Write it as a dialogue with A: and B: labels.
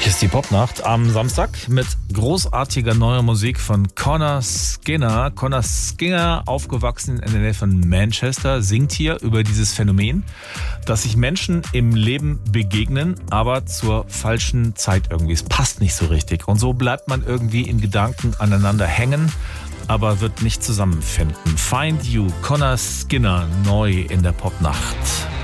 A: Hier ist die Popnacht am Samstag mit großartiger neuer Musik von Conor Skinner. Conor Skinner, aufgewachsen in der Nähe von Manchester, singt hier über dieses Phänomen, dass sich Menschen im Leben begegnen, aber zur falschen Zeit irgendwie. Es passt nicht so richtig. Und so bleibt man irgendwie in Gedanken aneinander hängen, aber wird nicht zusammenfinden. Find You, Conor Skinner, neu in der Popnacht.